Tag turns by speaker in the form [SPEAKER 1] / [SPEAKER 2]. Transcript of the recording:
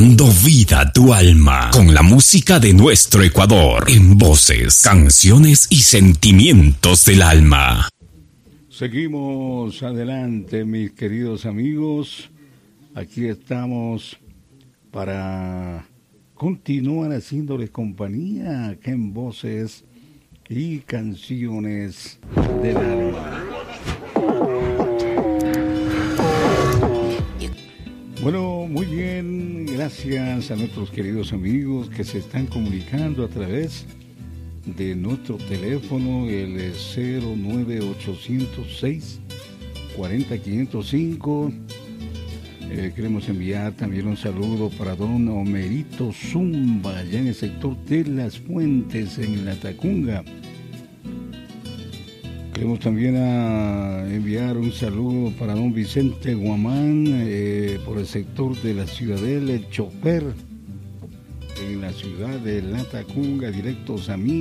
[SPEAKER 1] dando vida a tu alma con la música de nuestro Ecuador, en voces, canciones y sentimientos del alma.
[SPEAKER 2] Seguimos adelante, mis queridos amigos. Aquí estamos para continuar haciéndoles compañía acá en voces y canciones del alma. Bueno, muy bien, gracias a nuestros queridos amigos que se están comunicando a través de nuestro teléfono, el 09806 40505. Queremos enviar también un saludo para don Homerito Zumba, allá en el sector de Las Fuentes, en La Tacunga. Queremos también enviar un saludo para don Vicente Guamán, por el sector de la Ciudadela, el chofer, en la ciudad de La Tacunga, directos a mí.